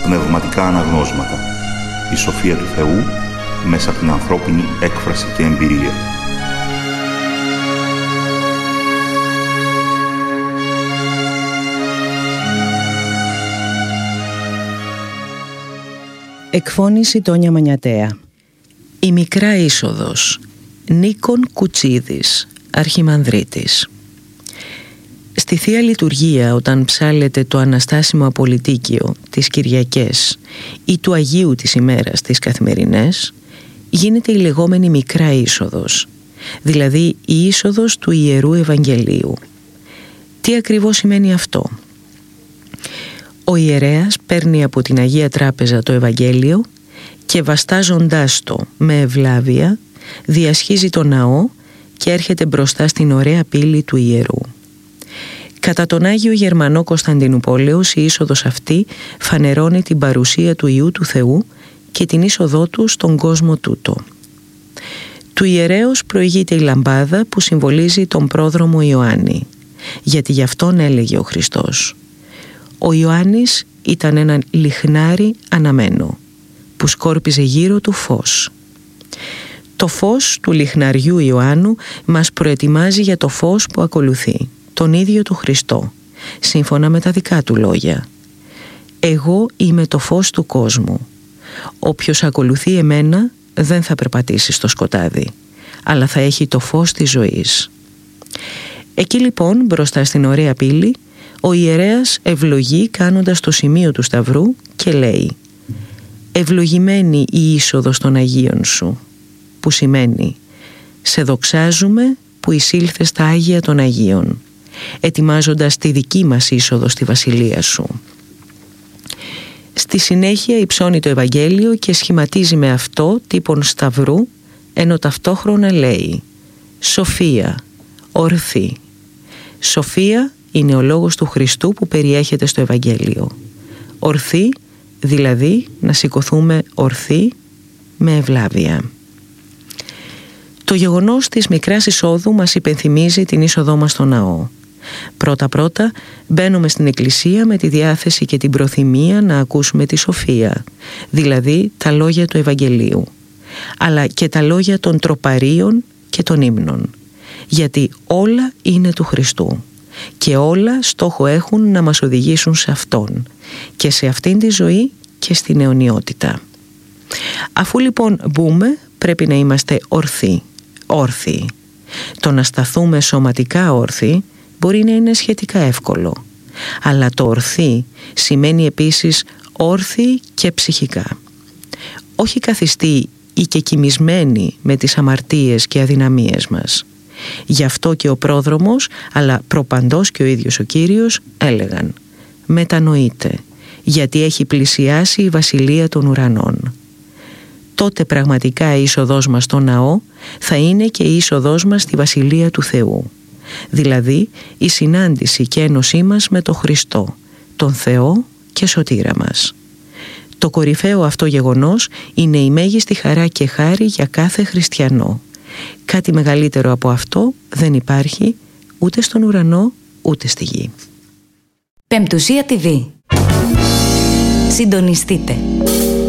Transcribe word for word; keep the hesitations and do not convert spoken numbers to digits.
πνευματικά αναγνώσματα. Η σοφία του Θεού μέσα από την ανθρώπινη έκφραση και εμπειρία. Εκφώνηση Τόνια Μανιατέα. Η μικρά είσοδος. Νίκον Κουτσίδης, Αρχιμανδρίτης. Στη Θεία Λειτουργία, όταν ψάλλεται το Αναστάσιμο Απολυτίκιο τις Κυριακές ή του Αγίου της ημέρας τις καθημερινές, γίνεται η λεγόμενη μικρά είσοδος, δηλαδή η είσοδος του Ιερού Ευαγγελίου. Τι ακριβώς σημαίνει αυτό? Ο ιερέας παίρνει από την Αγία Τράπεζα το Ευαγγέλιο και βαστάζοντάς το με ευλάβεια διασχίζει το ναό και έρχεται μπροστά στην ωραία πύλη του ιερού. Κατά τον Άγιο Γερμανό Κωνσταντινουπόλεως η είσοδος αυτή φανερώνει την παρουσία του Υιού του Θεού και την είσοδό του στον κόσμο τούτο. Του ιερέως προηγείται η λαμπάδα που συμβολίζει τον πρόδρομο Ιωάννη, γιατί γι' αυτόν έλεγε ο Χριστός. Ο Ιωάννης ήταν ένα λιχνάρι αναμένο που σκόρπιζε γύρω του φως. Το φως του λιχναριού Ιωάννου μας προετοιμάζει για το φως που ακολουθεί, τον ίδιο του Χριστό, σύμφωνα με τα δικά του λόγια. «Εγώ είμαι το φως του κόσμου. Όποιος ακολουθεί εμένα δεν θα περπατήσει στο σκοτάδι, αλλά θα έχει το φως της ζωής». Εκεί λοιπόν, μπροστά στην ωραία πύλη, ο ιερέας ευλογεί κάνοντας το σημείο του σταυρού και λέει «Ευλογημένη η είσοδος των Αγίων σου», που σημαίνει «Σε δοξάζουμε που εισήλθες στα Άγια των Αγίων, ετοιμάζοντας τη δική μας είσοδο στη Βασιλεία σου». Στη συνέχεια υψώνει το Ευαγγέλιο και σχηματίζει με αυτό τύπον σταυρού, ενώ ταυτόχρονα λέει «Σοφία, ορθή». Σοφία είναι ο λόγος του Χριστού που περιέχεται στο Ευαγγέλιο. Ορθή, δηλαδή να σηκωθούμε ορθοί με ευλάβεια. Το γεγονός της μικράς εισόδου μας υπενθυμίζει την είσοδό μας στο ναό. Πρώτα-πρώτα μπαίνουμε στην εκκλησία με τη διάθεση και την προθυμία να ακούσουμε τη σοφία, δηλαδή τα λόγια του Ευαγγελίου, αλλά και τα λόγια των τροπαρίων και των ύμνων, γιατί όλα είναι του Χριστού και όλα στόχο έχουν να μας οδηγήσουν σε Αυτόν και σε αυτήν τη ζωή και στην αιωνιότητα. Αφού λοιπόν μπούμε, πρέπει να είμαστε ορθοί, όρθιοι. Το να σταθούμε σωματικά όρθιοι μπορεί να είναι σχετικά εύκολο, αλλά το ορθή σημαίνει επίσης όρθιοι και ψυχικά. Όχι καθιστοί ή και κοιμισμένοι με τις αμαρτίες και αδυναμίες μας. Γι' αυτό και ο πρόδρομος, αλλά προπαντός και ο ίδιος ο Κύριος έλεγαν «Μετανοείτε, γιατί έχει πλησιάσει η Βασιλεία των Ουρανών». Τότε πραγματικά η είσοδός μας στο ναό θα είναι και η είσοδός μας στη Βασιλεία του Θεού, δηλαδή η συνάντηση και ένωσή μας με τον Χριστό, τον Θεό και σωτήρα μας. Το κορυφαίο αυτό γεγονός είναι η μέγιστη χαρά και χάρη για κάθε χριστιανό. Κάτι μεγαλύτερο από αυτό δεν υπάρχει ούτε στον ουρανό ούτε στη γη. Πεμπτουσία τι βι. Συντονιστείτε.